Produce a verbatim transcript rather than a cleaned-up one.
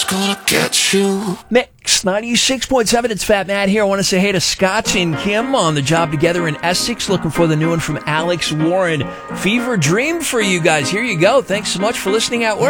gonna get you. Mix ninety-six point seven, it's Fat Matt here. I want to say hey to Scott and Kim on the job together in Essex, looking for the new one from Alex Warren. Fever Dream for you guys. Here you go. Thanks so much for listening at work.